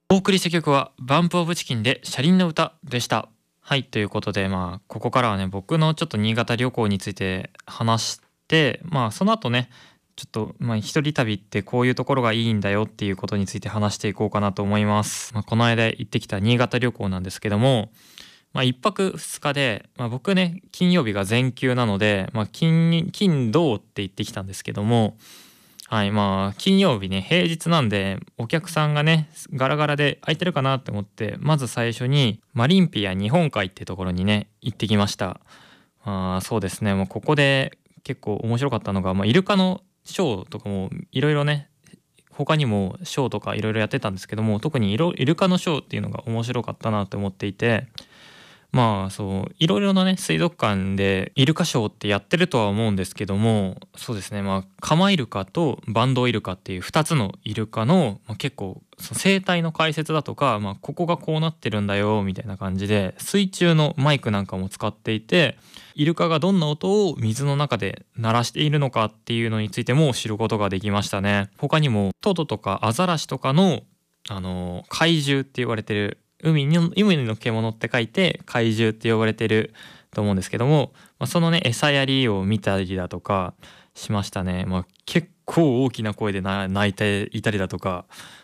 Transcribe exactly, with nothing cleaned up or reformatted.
お送りした曲はバンプオブチキンで車輪の歌でした。はい、ということで、まあここからはね、僕のちょっと新潟旅行について話して、まあその後ね、ちょっとまあ一人旅ってこういうところがいいんだよっていうことについて話していこうかなと思います。まあ、この間行ってきた新潟旅行なんですけども、まあいっぱくふつかで、まあ、僕ね金曜日が全休なので、まあ、金金土って行ってきたんですけども、はい、まあ金曜日ね平日なんでお客さんがねガラガラで空いてるかなって思って、まず最初にマリンピア日本海ってところにね行ってきました。あーそうですね、もうここで結構面白かったのが、まあ、イルカのショーとかもいろいろね、他にもショーとかいろいろやってたんですけども、特にイロイルカのショーっていうのが面白かったなと思っていて、まあそういろいろなね水族館でイルカショーってやってるとは思うんですけども、そうですね、まあカマイルカとバンドイルカっていうふたつのイルカの、まあ、結構その生態の解説だとか、まあ、ここがこうなってるんだよみたいな感じで水中のマイクなんかも使っていて、イルカがどんな音を水の中で鳴らしているのかっていうのについても知ることができましたね。他にもトドとかアザラシとかのあの怪獣って言われてる、海の海の獣って書いて怪獣って呼ばれてると思うんですけども、まあ、そのね餌やりを見たりだとかしましたね。まあ、結構大きな声でな泣いていたりだとか、